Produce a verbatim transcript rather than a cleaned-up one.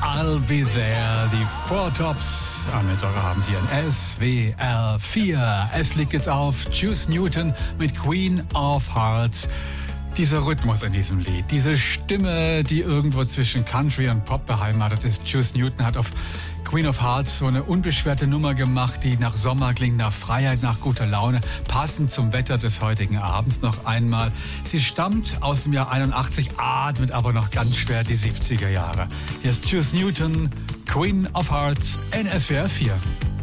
I'll Be There, die Four Tops am Mittwochabend hier in S W R vier. Es liegt jetzt auf Juice Newton mit Queen of Hearts. Dieser Rhythmus in diesem Lied, diese Stimme, die irgendwo zwischen Country und Pop beheimatet ist. Juice Newton hat auf Queen of Hearts so eine unbeschwerte Nummer gemacht, die nach Sommer klingt, nach Freiheit, nach guter Laune, passend zum Wetter des heutigen Abends noch einmal. Sie stammt aus dem Jahr einundachtzig, atmet aber noch ganz schwer die siebziger Jahre. Hier ist Juice Newton, Queen of Hearts in S W R vier.